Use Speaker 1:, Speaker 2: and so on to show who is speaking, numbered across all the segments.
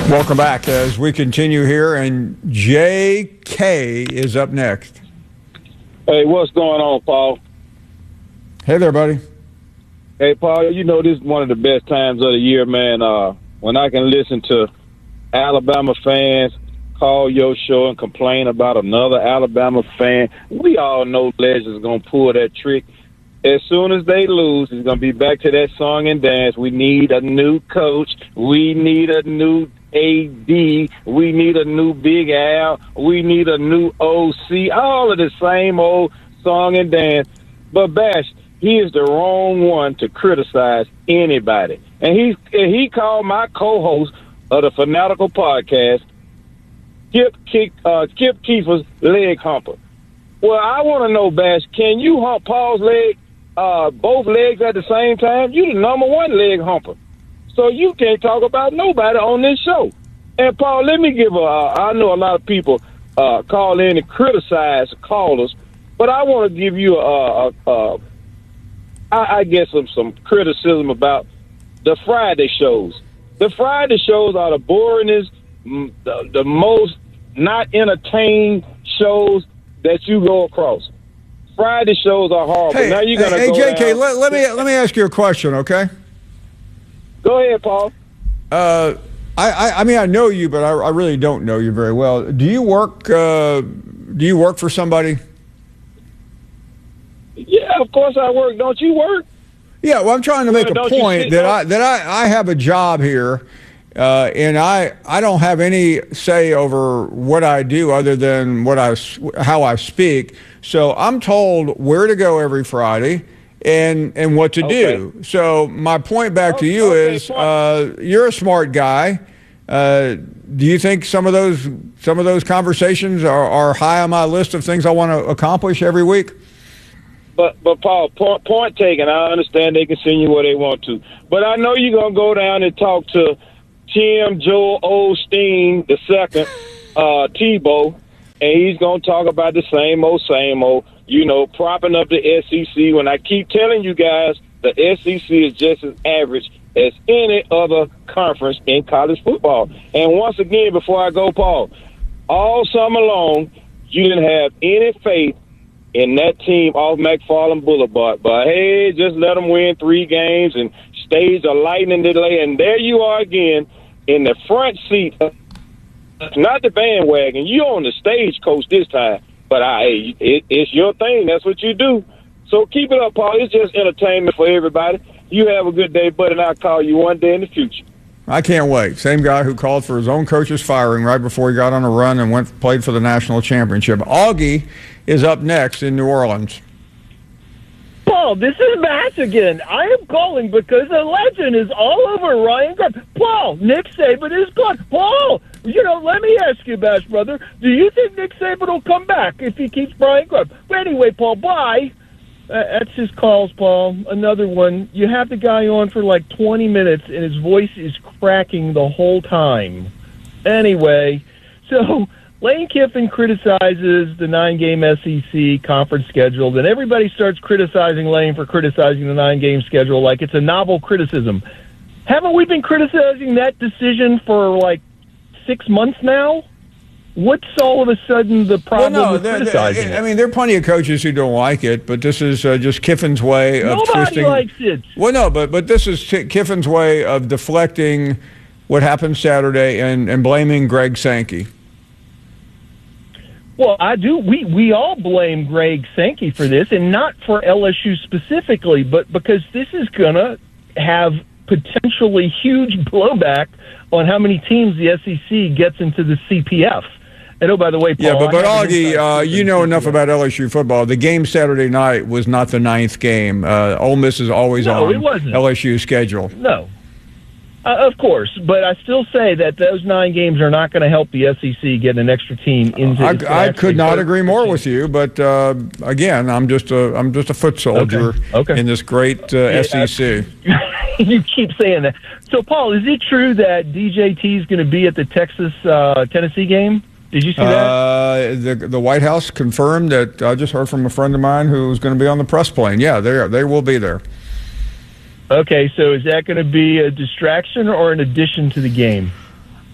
Speaker 1: Welcome back as we continue here, and J.K. is up next.
Speaker 2: Hey, what's going on, Paul?
Speaker 1: Hey there, buddy.
Speaker 2: Hey, Paul, you know this is one of the best times of the year, man, when I can listen to Alabama fans call your show and complain about another Alabama fan. We all know Legends going to pull that trick. As soon as they lose, it's going to be back to that song and dance. We need a new coach. We need a new AD. We need a new Big Al. We need a new OC. All of the same old song and dance. But Bash, he is the wrong one to criticize anybody. And he called my co-host of the Fanatical Podcast Skip Keefer's leg humper. Well, I want to know, Bash, can you hump Paul's leg, both legs at the same time? You the number one leg humper. So you can't talk about nobody on this show. And, Paul, let me give I know a lot of people call in and criticize callers, but I want to give you I guess some criticism about the Friday shows. The Friday shows are the boringest, the most not entertained shows that you go across. Friday shows are horrible.
Speaker 1: Hey,
Speaker 2: now you're gonna
Speaker 1: hey,
Speaker 2: go
Speaker 1: JK,
Speaker 2: down.
Speaker 1: let me ask you a question, okay?
Speaker 2: Go ahead, Paul.
Speaker 1: I mean, I know you, but I really don't know you very well. Do you work for somebody?
Speaker 2: Yeah, of course I work. Don't you work?
Speaker 1: Yeah, well, I'm trying to make a point that I have a job here, and I don't have any say over what I do other than how I speak. So I'm told where to go every Friday and what to do. So my point back to you is you're a smart guy. Do you think some of those conversations are high on my list of things I want to accomplish every week?
Speaker 2: But Paul, point taken. I understand they can send you where they want to. But I know you're going to go down and talk to Tim Joel Osteen II, Tebow, and he's going to talk about the same old, propping up the SEC. When I keep telling you guys, the SEC is just as average as any other conference in college football. And once again, before I go, Paul, all summer long, you didn't have any faith in that team off McFarland Boulevard. But, hey, just let them win 3 games and stage a lightning delay. And there you are again in the front seat, not the bandwagon. You're on the stagecoach this time. But it's your thing. That's what you do. So keep it up, Paul. It's just entertainment for everybody. You have a good day, buddy, and I'll call you one day in the future.
Speaker 1: I can't wait. Same guy who called for his own coach's firing right before he got on a run and played for the national championship. Augie is up next in New Orleans.
Speaker 3: Paul, this is Bash again. I am calling because a legend is all over Ryan Grubb. Paul, Nick Saban is gone. Paul, let me ask you, Bash brother, do you think Nick Saban will come back if he keeps Brian Grubb? But anyway, Paul, bye. That's his calls, Paul. Another one. You have the guy on for like 20 minutes, and his voice is cracking the whole time. Anyway, so Lane Kiffin criticizes the 9-game SEC conference schedule, then everybody starts criticizing Lane for criticizing the 9-game schedule like it's a novel criticism. Haven't we been criticizing that decision for like 6 months now? What's all of a sudden the problem with criticizing it?
Speaker 1: I mean, there are plenty of coaches who don't like it, but this is just Kiffin's way of twisting.
Speaker 3: Nobody likes it.
Speaker 1: Well, no, but this is Kiffin's way of deflecting what happened Saturday and blaming Greg Sankey.
Speaker 3: Well, I do. We all blame Greg Sankey for this, and not for LSU specifically, but because this is going to have potentially huge blowback on how many teams the SEC gets into the CPF. And, oh, by the way, Paul,
Speaker 1: yeah, but Augie, you know enough about LSU football. The game Saturday night was not the 9th game. Ole Miss is always on LSU's schedule.
Speaker 3: No. Of course, but I still say that those 9 games are not going to help the SEC get an extra team into.
Speaker 1: I could not agree more with you, but again, I'm just a foot soldier in this great SEC.
Speaker 3: You keep saying that. So, Paul, is it true that DJT is going to be at the Texas Tennessee game? Did you see that?
Speaker 1: The White House confirmed that. I just heard from a friend of mine who's going to be on the press plane. Yeah, they will be there.
Speaker 3: Okay, so is that going to be a distraction or an addition to the game?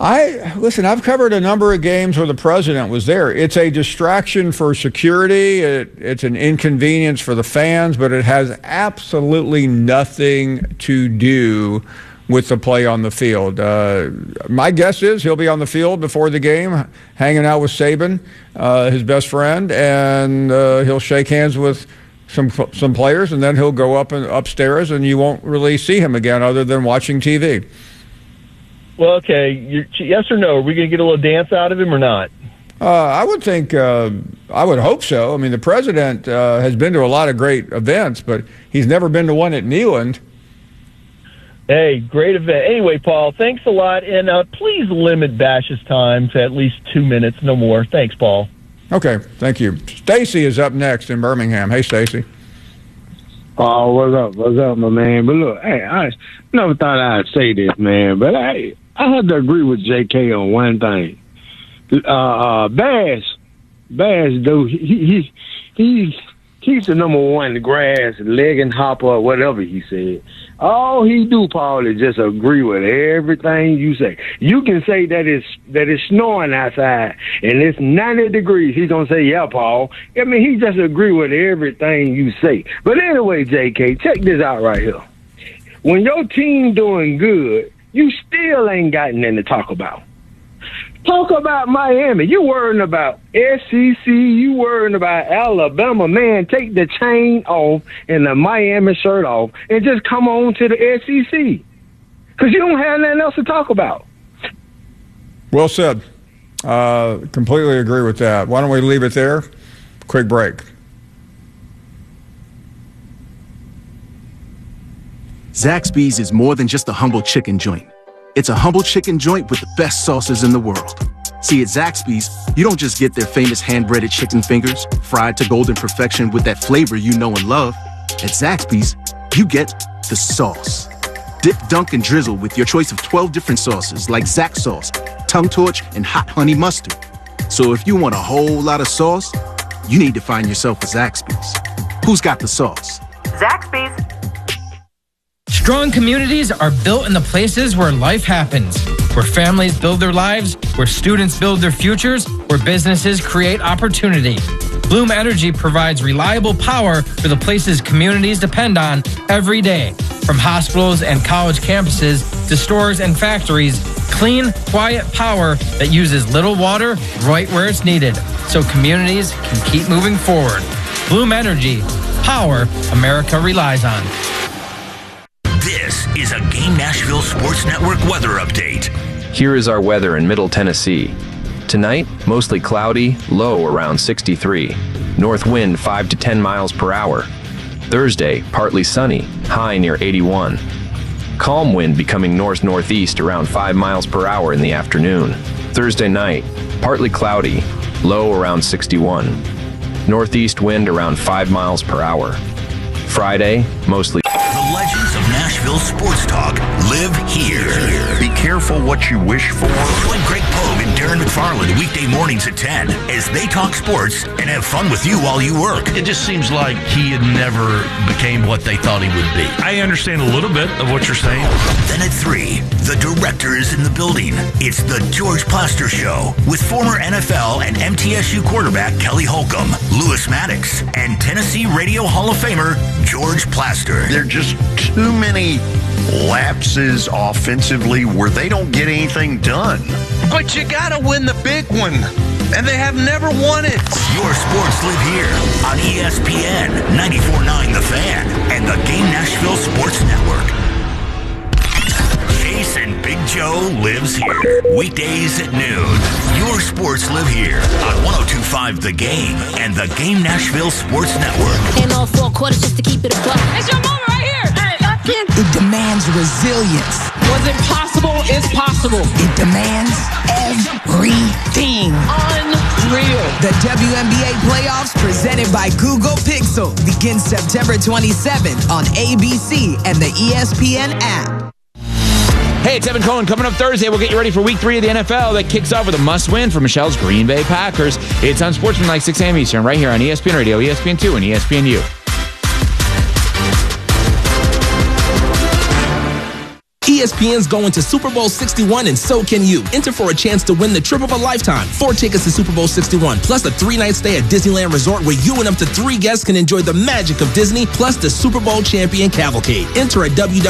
Speaker 1: Listen, I've covered a number of games where the president was there. It's a distraction for security. It's an inconvenience for the fans, but it has absolutely nothing to do with the play on the field. My guess is he'll be on the field before the game, hanging out with Saban, his best friend, and he'll shake hands with some players, and then he'll go upstairs, and you won't really see him again other than watching TV.
Speaker 3: Well, okay, yes or no? Are we going to get a little dance out of him or not?
Speaker 1: I would think, I would hope so. I mean, the president has been to a lot of great events, but he's never been to one at Neyland.
Speaker 3: Hey, great event. Anyway, Paul, thanks a lot, and please limit Bash's time to at least 2 minutes, no more. Thanks, Paul.
Speaker 1: Okay, thank you. Stacy is up next in Birmingham. Hey, Stacy.
Speaker 4: Oh, what's up, my man? But look, hey, I never thought I'd say this, man, but I had to agree with JK on one thing. Bash, dude, he's the number one grass legging hopper or whatever he said. All he do, Paul, is just agree with everything you say. You can say that it's snowing outside and it's 90 degrees. He's gonna say, yeah, Paul. I mean, he just agree with everything you say. But anyway, JK, check this out right here. When your team doing good, you still ain't got nothing to talk about. Talk about Miami. You worrying about SEC. You worrying about Alabama. Man, take the chain off and the Miami shirt off and just come on to the SEC. Because you don't have nothing else to talk about.
Speaker 1: Well said. Completely agree with that. Why don't we leave it there? Quick break.
Speaker 5: Zaxby's is more than just a humble chicken joint. It's a humble chicken joint with the best sauces in the world. See, at Zaxby's, you don't just get their famous hand-breaded chicken fingers, fried to golden perfection with that flavor you know and love. At Zaxby's, you get the sauce. Dip, dunk, and drizzle with your choice of 12 different sauces like Zax sauce, tongue torch, and hot honey mustard. So if you want a whole lot of sauce, you need to find yourself a Zaxby's. Who's got the sauce?
Speaker 6: Zaxby's.
Speaker 7: Strong communities are built in the places where life happens, where families build their lives, where students build their futures, where businesses create opportunity. Bloom Energy provides reliable power for the places communities depend on every day. From hospitals and college campuses to stores and factories, clean, quiet power that uses little water right where it's needed, so communities can keep moving forward. Bloom Energy, power America relies on.
Speaker 8: This is a Game Nashville Sports Network weather update.
Speaker 9: Here is our weather in Middle Tennessee. Tonight, mostly cloudy, low around 63. North wind 5 to 10 miles per hour. Thursday, partly sunny, high near 81. Calm wind becoming north-northeast around 5 miles per hour in the afternoon. Thursday night, partly cloudy, low around 61. Northeast wind around 5 miles per hour. Friday, mostly.
Speaker 8: The legends of Nashville sports talk live here.
Speaker 10: Be careful what you wish for.
Speaker 8: Join Greg Pogue and Darren McFarland weekday mornings at 10 as they talk sports and have fun with you while you work.
Speaker 10: It just seems like he had never became what they thought he would be. I understand a little bit of what you're saying.
Speaker 8: Then at 3, the director is in the building. It's the George Plaster Show with former NFL and MTSU quarterback Kelly Holcomb, Lewis Maddox, and Tennessee Radio Hall of Famer George Plaster.
Speaker 10: There are just too many lapses offensively where they don't get anything done. But you gotta win the big one, and they have never won it.
Speaker 8: Your sports live here on ESPN 94.9 The Fan and the Game Nashville Sports Network. Chase and Big Joe lives here. Weekdays at noon. Your sports live here on 102.5 The Game and the Game Nashville Sports Network.
Speaker 11: In all 4 quarters just to keep it a buck.
Speaker 6: It's your moment right here. Hey,
Speaker 12: it demands resilience.
Speaker 6: Was it possible? It's possible.
Speaker 12: It demands everything.
Speaker 6: Unreal.
Speaker 12: The WNBA playoffs presented by Google Pixel begins September 27th on ABC and the ESPN app.
Speaker 13: Hey, it's Evan Cohen. Coming up Thursday, we'll get you ready for Week 3 of the NFL that kicks off with a must-win for Michelle's Green Bay Packers. It's on Sportsmanlike 6 a.m. Eastern, right here on ESPN Radio, ESPN2, and ESPNU.
Speaker 14: ESPN's going to Super Bowl 61 and so can you. Enter for a chance to win the trip of a lifetime. 4 tickets to Super Bowl 61, plus a 3-night stay at Disneyland Resort where you and up to 3 guests can enjoy the magic of Disney, plus the Super Bowl champion cavalcade. Enter at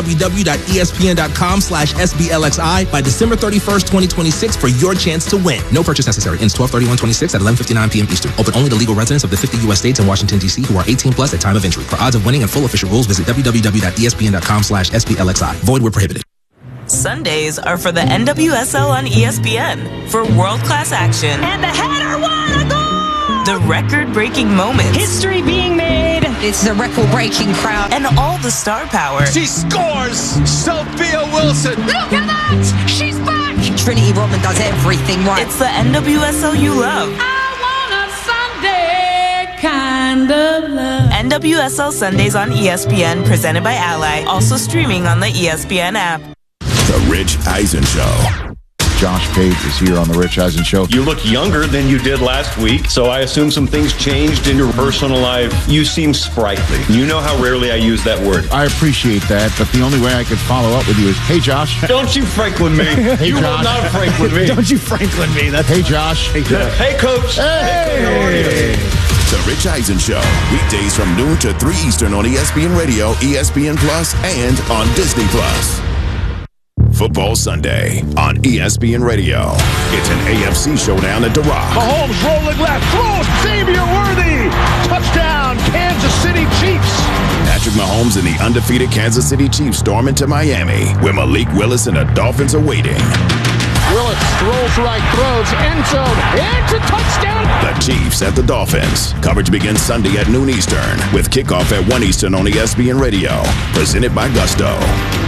Speaker 14: www.espn.com/SBLXI by December 31st, 2026 for your chance to win. No purchase necessary. Ends 12/31/26 at 11:59 p.m. Eastern. Open only to legal residents of the 50 U.S. states and Washington, D.C. who are 18 plus at time of entry. For odds of winning and full official rules, visit www.espn.com/SBLXI. Void where prohibited.
Speaker 15: Sundays are for the NWSL on ESPN for world-class action. And the header won a goal! The record-breaking moments.
Speaker 6: History being made. It's a record-breaking crowd.
Speaker 15: And all the star power.
Speaker 16: She scores! Sophia Wilson!
Speaker 6: Look at that! She's back! Trinity Rodman does everything right.
Speaker 15: It's the NWSL you love.
Speaker 6: I want a Sunday kind of love.
Speaker 15: NWSL Sundays on ESPN, presented by Ally. Also streaming on the ESPN app.
Speaker 17: The Rich Eisen Show. Josh Pate is here on The Rich Eisen Show.
Speaker 18: You look younger than you did last week, so I assume some things changed in your personal life. You seem sprightly. You know how rarely I use that word.
Speaker 17: I appreciate that, but the only way I could follow up with you is, hey, Josh.
Speaker 18: Don't you Franklin me.
Speaker 17: Hey,
Speaker 18: you
Speaker 17: Josh.
Speaker 18: will not Franklin me.
Speaker 17: Don't you Franklin me. That's hey, Josh. Hey, Josh.
Speaker 18: Hey, Coach.
Speaker 17: Hey.
Speaker 10: The Rich Eisen Show. Weekdays from noon to 3 Eastern on ESPN Radio, ESPN Plus, and on Disney Plus. Football Sunday on ESPN Radio. It's an AFC showdown at The Rock.
Speaker 16: Mahomes rolling left, throws, Xavier Worthy. Touchdown, Kansas City Chiefs.
Speaker 10: Patrick Mahomes and the undefeated Kansas City Chiefs storm into Miami, where Malik Willis and the Dolphins are waiting.
Speaker 16: Willis throws right, throws, end zone, it's a touchdown.
Speaker 10: The Chiefs at the Dolphins. Coverage begins Sunday at noon Eastern, with kickoff at 1 Eastern on ESPN Radio. Presented by Gusto.